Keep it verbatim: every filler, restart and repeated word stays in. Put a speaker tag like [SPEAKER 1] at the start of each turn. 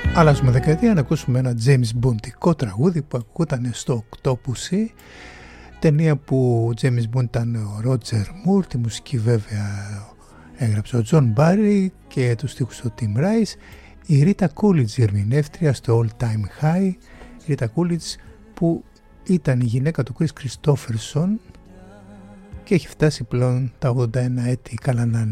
[SPEAKER 1] Αλλάζουμε δεκαετία να ακούσουμε ένα James Bondικό τραγούδι που ακούταν στο Octopussy, ταινία που ο James Bond ήταν ο Roger Moore, τη μουσική βέβαια έγραψε ο John Barry και τους στίχους ο Tim Rice. Η Rita Coolidge η ερμηνεύτρια στο All Time High, η Rita Coolidge που ήταν η γυναίκα του Chris Christopherson και έχει φτάσει πλέον τα ογδόντα ένα έτη, καλά να είναι.